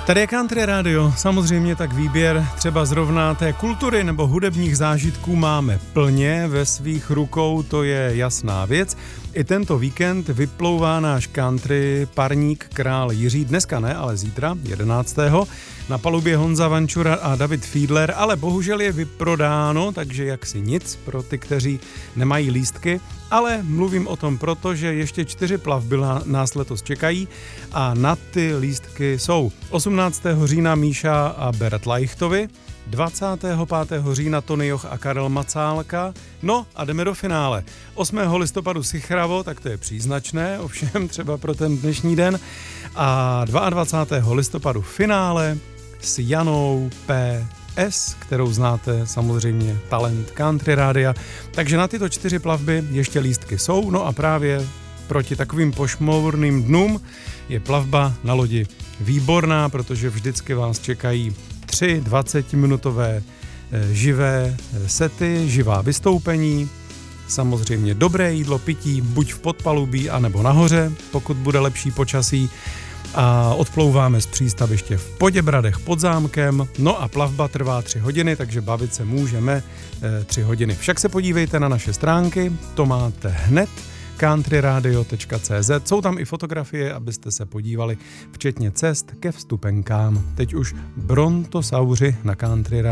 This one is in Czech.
Tady je Country Radio, samozřejmě tak výběr třeba zrovna té kultury nebo hudebních zážitků máme plně ve svých rukou, to je jasná věc. I tento víkend vyplouvá náš country parník Král Jiří, dneska ne, ale zítra, 11. Na palubě Honza Vančura a David Fiedler, ale bohužel je vyprodáno, takže jaksi nic pro ty, kteří nemají lístky. Ale mluvím o tom proto, že ještě 4 plavby nás letos čekají a na ty lístky jsou 18. října Míša a Bert Lajchtovi, 25. října Tony Joch a Karel Macálka, no a jdeme do finále. 8. listopadu Sichravo, tak to je příznačné, ovšem třeba pro ten dnešní den, a 22. listopadu finále s Janou P.S., kterou znáte samozřejmě, talent Country Rádia. Takže na tyto 4 plavby ještě lístky jsou, no a právě proti takovým pošmourným dnům je plavba na lodi výborná, protože vždycky vás čekají 3 20-minutové živé sety, živá vystoupení, samozřejmě dobré jídlo, pití, buď v podpalubí, anebo nahoře, pokud bude lepší počasí. A odplouváme z přístaviště v Poděbradech pod zámkem, no a plavba trvá 3 hodiny, takže bavit se můžeme 3 hodiny. Však se podívejte na naše stránky, to máte hned, countryradio.cz, jsou tam i fotografie, abyste se podívali, včetně cest ke vstupenkám. Teď už Brontosauři na Country Radio.